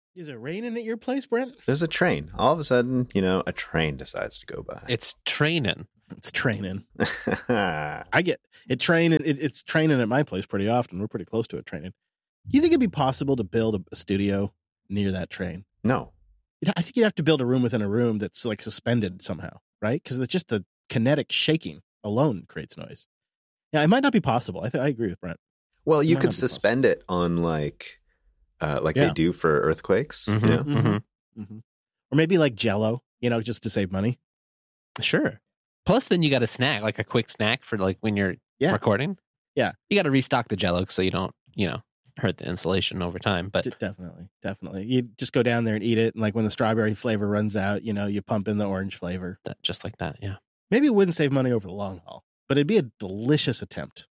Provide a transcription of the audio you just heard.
Is it raining at your place, Brent? There's a train. All of a sudden, a train decides to go by. It's training. It's training. I get it training. It's training at my place pretty often. We're pretty close to it training. Do you think it'd be possible to build a studio near that train? No. I think you'd have to build a room within a room that's like suspended somehow, right? Because just the kinetic shaking alone creates noise. Yeah, it might not be possible. I agree with Brent. Well, you could suspend it on like they do for earthquakes. Or maybe like Jell-O, just to save money. Sure. Plus, then you got a snack, like a quick snack for like when you're recording. Yeah. You got to restock the Jell-O so you don't, hurt the insulation over time. But definitely. You just go down there and eat it. And like when the strawberry flavor runs out, you pump in the orange flavor. Just like that, yeah. Maybe it wouldn't save money over the long haul, but it'd be a delicious attempt